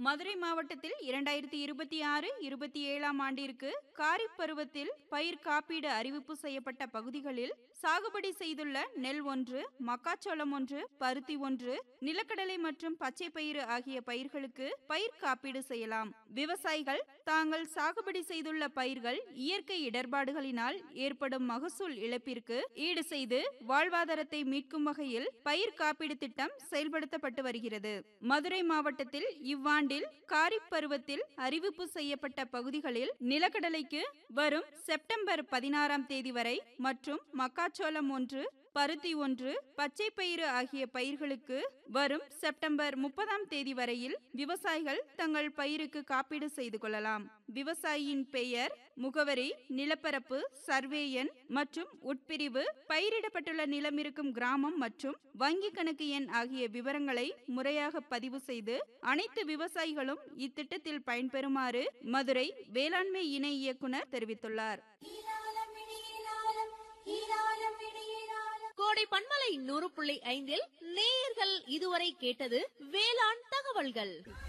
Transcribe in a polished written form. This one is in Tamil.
மதுரை மாவட்டத்தில் 2026-27 ஆண்டிற்கு காரிப் பருவத்தில் பயிர் காப்பீடு அறிவிப்பு செய்யப்பட்ட பகுதிகளில் சாகுபடி செய்துள்ள நெல் 1, மக்காச்சோளம் 1, பருத்தி 1, நிலக்கடலை மற்றும் பச்சை பயிறு ஆகிய பயிர்களுக்கு பயிர் காப்பீடு செய்யலாம். விவசாயிகள் தாங்கள் சாகுபடி செய்துள்ள பயிர்கள் இயற்கை இடர்பாடுகளினால் ஏற்படும் மகசூல் இழப்பிற்கு ஈடு செய்து வாழ்வாதாரத்தை மீட்கும் வகையில் பயிர் காப்பீடு திட்டம் செயல்படுத்தப்பட்டு வருகிறது. மதுரை மாவட்டத்தில் இவ்வாண்டில் காரிப் பருவத்தில் அறிவிப்பு செய்யப்பட்ட பகுதிகளில் நிலக்கடலைக்கு வரும் செப்டம்பர் 16 வரை மற்றும் மக்காச்சோளம் 1, பருத்தி 1, பச்சை பயிறு ஆகிய பயிர்களுக்கு வரும் செப்டம்பர் 30 வரையில் விவசாயிகள் தங்கள் பயிருக்கு காப்பீடு செய்து கொள்ளலாம். விவசாயியின் பெயர், முகவரி, நிலப்பரப்பு, சர்வே எண் மற்றும் உட்பிரிவு, பயிரிடப்பட்டுள்ள நிலம் இருக்கும் கிராமம் மற்றும் வங்கி கணக்கு எண் ஆகிய விவரங்களை முறையாக பதிவு செய்து அனைத்து விவசாயிகளும் இத்திட்டத்தில் பயன்பெறுமாறு மதுரை வேளாண்மை இணை இயக்குனர் தெரிவித்துள்ளார். கோடை பண்பலை 100.5 நேயர்கள் இதுவரை கேட்டது வேளாண் தகவல்கள்.